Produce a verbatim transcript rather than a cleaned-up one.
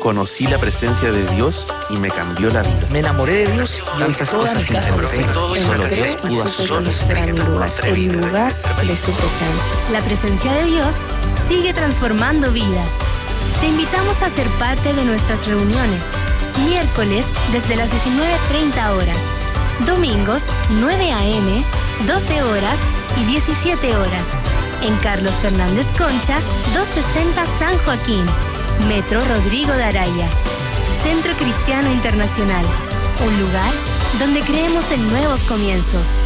Conocí la presencia de Dios y me cambió la vida. Me enamoré de Dios y hoy toda mi casa lo sigue. Solo Dios pudo hacerlo. El lugar de su presencia. La presencia de Dios sigue transformando vidas. Te invitamos a ser parte de nuestras reuniones. Miércoles desde las diecinueve treinta horas. Domingos nueve a eme, doce horas y diecisiete horas. En Carlos Fernández Concha, doscientos sesenta San Joaquín. Metro Rodrigo de Araya. Centro Cristiano Internacional. Un lugar donde creemos en nuevos comienzos.